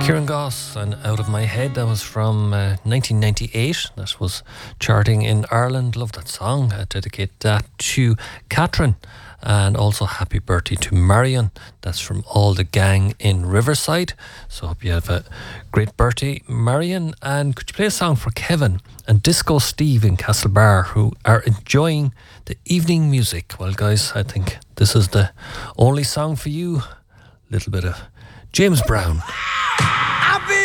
Kieran Goss and Out of My Head, that was from 1998. That was charting in Ireland. Love that song. I dedicate that to Catherine. And also happy birthday to Marion. That's from all the gang in Riverside. So hope you have a great birthday, Marion. And could you play a song for Kevin and Disco Steve in Castlebar, who are enjoying the evening music? Well, guys, I think this is the only song for you. Little bit of James Brown.